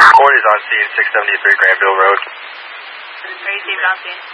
Ford is on scene, 673 Granville Road. Are you safe on scene?